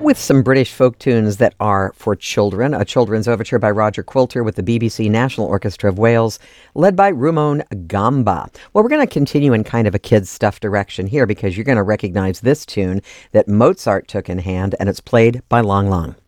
with some British folk tunes that are for children. A children's overture by Roger Quilter with the BBC National Orchestra of Wales, led by Rumon Gamba. Well, we're going to continue in kind of a kids' stuff direction here because you're going to recognize this tune that Mozart took in hand, and it's played by Lang Lang.